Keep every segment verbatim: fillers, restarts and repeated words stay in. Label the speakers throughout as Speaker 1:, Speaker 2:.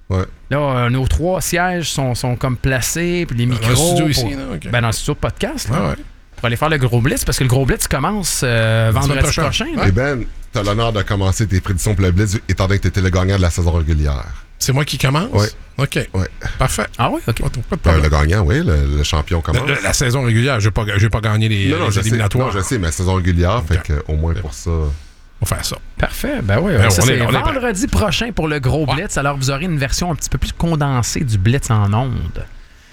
Speaker 1: Ouais.
Speaker 2: Là, euh, nos trois sièges sont, sont comme placés, puis les micros.
Speaker 3: Dans le studio
Speaker 2: pour,
Speaker 3: ici, là? Okay.
Speaker 2: Ben, dans le studio de podcast. Là,
Speaker 3: ouais, ouais.
Speaker 2: Pour aller faire le gros blitz, parce que le gros blitz commence euh, vendredi prochain. prochain
Speaker 1: Et Ben, t'as l'honneur de commencer tes prédictions pour le blitz, étant donné que t'étais le gagnant de la saison régulière.
Speaker 3: C'est moi qui commence?
Speaker 1: Oui.
Speaker 3: OK.
Speaker 1: Ouais.
Speaker 3: Parfait.
Speaker 2: Ah oui? OK.
Speaker 3: Pas de
Speaker 1: Euh,
Speaker 3: problème.
Speaker 1: le gagnant, oui, le, le champion commence.
Speaker 3: La, la, la saison régulière, je n'ai pas, pas gagné les,
Speaker 1: non, non,
Speaker 3: les
Speaker 1: je
Speaker 3: éliminatoires.
Speaker 1: Sais, non, je sais, mais la saison régulière,
Speaker 3: Okay.
Speaker 1: fait que, au moins pour ça...
Speaker 3: On va faire ça.
Speaker 2: Parfait. Ben oui,
Speaker 3: Ben,
Speaker 2: ça,
Speaker 3: on
Speaker 2: c'est
Speaker 3: est- on est
Speaker 2: vendredi prochain pour le gros
Speaker 3: Ouais.
Speaker 2: blitz. Alors, vous aurez une version un petit peu plus condensée du blitz en ondes.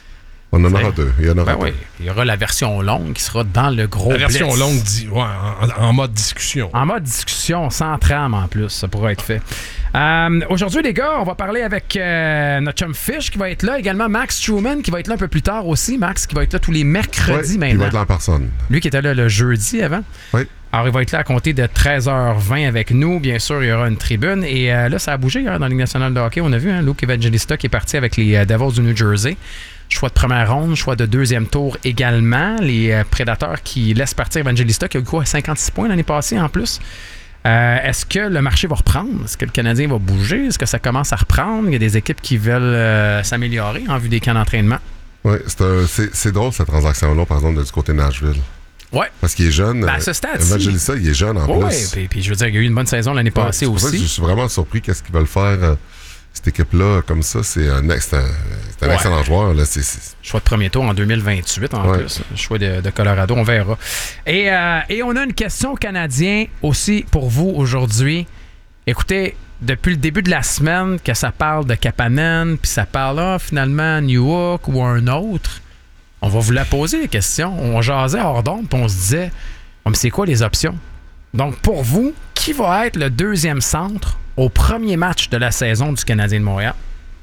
Speaker 1: On en aura
Speaker 2: Ouais.
Speaker 1: deux. Il y en aura
Speaker 2: Ben
Speaker 1: deux.
Speaker 2: oui. Il y aura la version longue qui sera dans le gros
Speaker 3: La
Speaker 2: blitz.
Speaker 3: version longue, dit, ouais, en, en mode discussion.
Speaker 2: En mode discussion, sans trame en plus, ça pourrait être fait. Euh, aujourd'hui, les gars, on va parler avec euh, notre chum Fish qui va être là. Également Max Truman qui va être là un peu plus tard aussi. Max qui va être là tous les mercredis
Speaker 1: Ouais, il va
Speaker 2: maintenant.
Speaker 1: être là en personne.
Speaker 2: Lui qui était là le jeudi avant.
Speaker 1: Oui.
Speaker 2: Alors, il va être là à compter de treize heures vingt avec nous. Bien sûr, il y aura une tribune. Et euh, là, ça a bougé hein, dans la Ligue nationale de hockey. On a vu hein, Luke Evangelista qui est parti avec les euh, Devils du New Jersey. Choix de première ronde, choix de deuxième tour également. Les euh, Prédateurs qui laissent partir Evangelista, qui a eu quoi, cinquante-six points l'année passée en plus. Euh, est-ce que le marché va reprendre? Est-ce que le Canadien va bouger? Est-ce que ça commence à reprendre? Il y a des équipes qui veulent euh, s'améliorer en vue des camps d'entraînement.
Speaker 1: Oui, c'est, un- c'est, c'est drôle cette transaction-là, par exemple, du côté de Nashville.
Speaker 2: Ouais.
Speaker 1: Parce qu'il est jeune.
Speaker 2: Ben, à
Speaker 1: euh,
Speaker 2: ce stade-ci.
Speaker 1: Evangelista, il est jeune en
Speaker 2: Oui,
Speaker 1: plus.
Speaker 2: puis, puis je veux dire, il y a eu une bonne saison l'année
Speaker 1: Ouais,
Speaker 2: passée
Speaker 1: c'est pour ça que
Speaker 2: aussi.
Speaker 1: je suis vraiment surpris qu'est-ce qu'ils veulent faire. euh, cette équipe-là, comme ça, c'est un, ex- c'est un, c'est un
Speaker 2: Ouais.
Speaker 1: excellent joueur. Là. C'est, c'est...
Speaker 2: Choix de premier tour en deux mille vingt-huit en
Speaker 1: Ouais.
Speaker 2: plus. Choix de, de Colorado, on verra. Et, euh, et on a une question canadien aussi pour vous aujourd'hui. Écoutez, depuis le début de la semaine que ça parle de Kapanen, puis ça parle là, finalement Newhook ou un autre, on va vous la poser la question. On jasait hors d'onde, puis on se disait, oh, mais c'est quoi les options? Donc pour vous, qui va être le deuxième centre au premier match de la saison du Canadien de Montréal?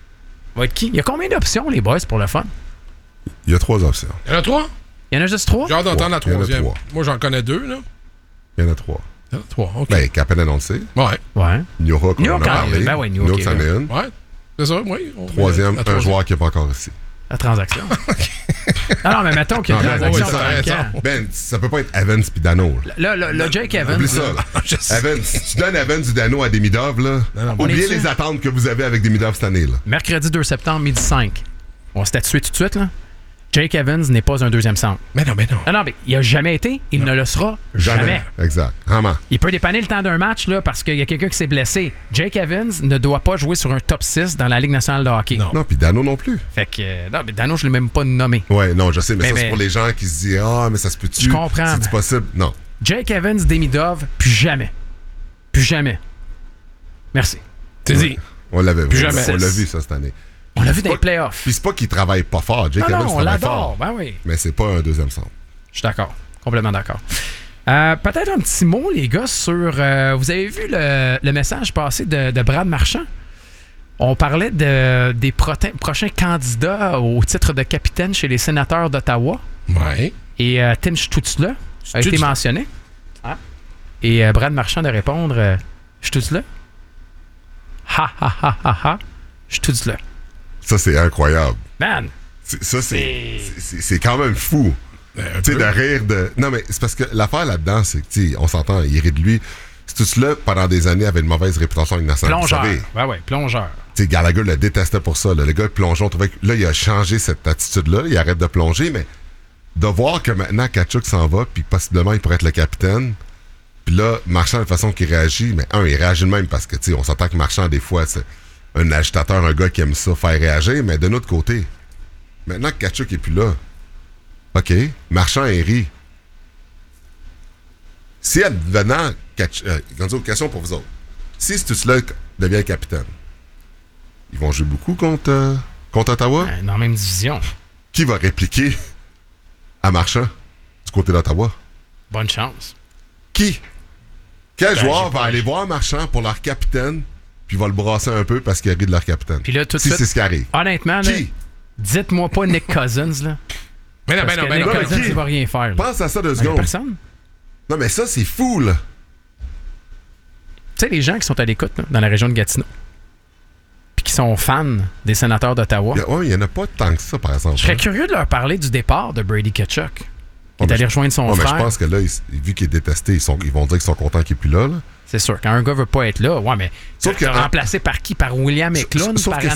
Speaker 2: Va être qui? Il y a combien d'options, les boys, pour le fun?
Speaker 1: Il y a trois options.
Speaker 3: Il y en a trois?
Speaker 2: Il y en a juste trois?
Speaker 3: J'ai hâte d'entendre la
Speaker 1: Trois. Il y en a
Speaker 3: troisième.
Speaker 1: trois.
Speaker 3: Moi, j'en connais deux, là.
Speaker 1: Il y en a trois.
Speaker 3: Il y en a trois, OK.
Speaker 1: Ben, Kapanen, on le sait.
Speaker 3: Ouais,
Speaker 2: Ouais.
Speaker 1: Newhook, on en
Speaker 2: Newhook,
Speaker 1: a parlé.
Speaker 2: ben ouais, Newhook
Speaker 1: Newhook,
Speaker 2: est
Speaker 1: c'en
Speaker 2: là.
Speaker 1: est une.
Speaker 3: ouais. C'est ça, oui. On-
Speaker 1: Troisième,
Speaker 3: la
Speaker 1: un
Speaker 3: troisième.
Speaker 1: joueur qui n'est pas encore ici.
Speaker 2: La transaction. non, non, mais mettons qu'il y a une
Speaker 1: Non, mais
Speaker 2: transaction
Speaker 1: oui,
Speaker 2: dans
Speaker 3: ça,
Speaker 2: le camp.
Speaker 1: Ben, ça peut pas être Evans puis Dano. Là.
Speaker 2: Là, le, le Jake Evans.
Speaker 1: Oublie ça.
Speaker 2: là,
Speaker 1: Là.
Speaker 3: Je sais.
Speaker 1: Evans, si tu donnes Evans du Dano à Demidov, là,
Speaker 3: Non, non,
Speaker 2: on
Speaker 1: oubliez
Speaker 2: est-tu?
Speaker 1: les attentes que vous avez avec Demidov cette année. Là.
Speaker 2: Mercredi deux septembre, midi cinq. On va statuer tout de suite, là. Jake Evans n'est pas un deuxième centre.
Speaker 3: Mais non, mais non.
Speaker 2: Non, non, mais il a jamais été. Il ne le sera jamais.
Speaker 1: Exact. Vraiment.
Speaker 2: Il peut dépanner le temps d'un match, là, parce qu'il y a quelqu'un qui s'est blessé. Jake Evans ne doit pas jouer sur un top six dans la Ligue nationale de hockey.
Speaker 3: Non.
Speaker 1: Non, puis Dano non plus.
Speaker 2: Fait que, euh, non, mais Dano, je ne l'ai même pas nommé.
Speaker 1: Ouais, non, je sais, mais,
Speaker 2: Mais-
Speaker 1: ça,
Speaker 2: mais-
Speaker 1: c'est pour les gens qui se disent ah, mais ça se peut-tu?
Speaker 2: Je comprends,
Speaker 1: C'est
Speaker 2: mais-
Speaker 1: possible? Non.
Speaker 2: Jake Evans, Demidov, plus jamais. Plus jamais. Merci.
Speaker 3: T'es dit.
Speaker 1: On l'avait vu.
Speaker 3: Plus jamais.
Speaker 1: On l'a vu, ça, cette année.
Speaker 2: On l'a vu dans
Speaker 1: Pas-
Speaker 2: les playoffs.
Speaker 1: Puis c'est pas qu'il travaille pas fort. Jake
Speaker 2: Non,
Speaker 1: Evans
Speaker 2: non, on
Speaker 1: travaille
Speaker 2: l'adore.
Speaker 1: fort.
Speaker 2: Ben oui.
Speaker 1: Mais c'est pas un deuxième centre.
Speaker 2: Je suis d'accord. Complètement d'accord. Euh, peut-être un petit mot, les gars, sur... euh, vous avez vu le, le message passé de, de Brad Marchand? On parlait de, des prote- prochains candidats au titre de capitaine chez les sénateurs d'Ottawa.
Speaker 3: Ouais.
Speaker 2: Et euh, Tim Stutzle a été
Speaker 3: Stutzle.
Speaker 2: mentionné. Ah. Et euh, Brad Marchand de répondre euh, Stutzle? Ha ha ha ha ha. Stutzle.
Speaker 1: Ça, c'est incroyable.
Speaker 2: Man!
Speaker 1: C'est- ça, c'est,
Speaker 2: C'est-
Speaker 1: c'est, c'est quand même fou.
Speaker 3: Un
Speaker 1: Tu sais,
Speaker 3: peu.
Speaker 1: de rire de. Non, mais c'est parce que l'affaire là-dedans, c'est que, tu sais, on s'entend, il rit de lui. Stutzle, pendant des années, avait une mauvaise réputation avec nationale. Vous
Speaker 2: Plongeur.
Speaker 1: savez.
Speaker 2: Ouais, ouais, plongeur.
Speaker 1: Tu sais, Gallagher le détestait pour ça. Là. Le gars plongeon trouvait que là, il a changé cette attitude-là. Il arrête de plonger, mais de voir que maintenant, Tkachuk s'en va, puis possiblement, il pourrait être le capitaine. Puis là, Marchand, de la façon qu'il réagit, mais un, il réagit de même parce que, tu sais, on s'entend que Marchand, des fois, c'est un agitateur, un gars qui aime ça, faire réagir, mais d'un autre côté, maintenant que Tkachuk est plus là, OK, Marchand et rit. Si advenant, Tkachuk- euh, Gonzo, question pour vous autres. Si Stutzle devient capitaine, ils vont jouer beaucoup contre, euh, contre Ottawa.
Speaker 2: Euh, Dans la même division.
Speaker 1: Qui va répliquer à Marchand du côté d'Ottawa?
Speaker 2: Bonne chance.
Speaker 1: Qui? Quel
Speaker 2: Ben,
Speaker 1: joueur
Speaker 2: j'ai
Speaker 1: va
Speaker 2: pas-
Speaker 1: aller voir Marchand pour leur capitaine puis va le brasser un peu parce qu'il rit de leur capitaine?
Speaker 2: Puis là, tout de
Speaker 1: si
Speaker 2: suite-
Speaker 1: c'est ce qui arrive.
Speaker 2: Honnêtement, là,
Speaker 1: Qui?
Speaker 2: dites-moi pas Nick Cousins, là.
Speaker 3: Mais non,
Speaker 2: Parce
Speaker 3: ben non,
Speaker 2: que
Speaker 3: ben
Speaker 2: Nick
Speaker 3: non.
Speaker 1: mais
Speaker 2: Cousins,
Speaker 1: qui?
Speaker 2: il va rien faire. là.
Speaker 1: Pense à ça deux
Speaker 2: Il y a
Speaker 1: secondes.
Speaker 2: personne.
Speaker 1: Non, mais ça, c'est fou, là.
Speaker 2: Tu sais, les gens qui sont à l'écoute là, dans la région de Gatineau, puis qui sont fans des sénateurs d'Ottawa,
Speaker 1: Il y a- ouais, il y en a pas tant que ça, par exemple.
Speaker 2: je serais
Speaker 1: hein.
Speaker 2: curieux de leur parler du départ de Brady Tkachuk. Il
Speaker 1: Ouais,
Speaker 2: est
Speaker 1: mais
Speaker 2: allé
Speaker 1: je-
Speaker 2: rejoindre son
Speaker 1: Ouais, mais
Speaker 2: frère.
Speaker 1: je pense que là, il- vu qu'il est détesté, ils, sont, ils vont dire qu'ils sont contents qu'il n'est plus là. là.
Speaker 2: C'est sûr, quand un gars veut pas être là, ouais, mais
Speaker 1: Sauf
Speaker 2: tu
Speaker 1: que-
Speaker 2: remplacé par qui? Par William Eklund,
Speaker 1: Sauf
Speaker 2: par
Speaker 1: que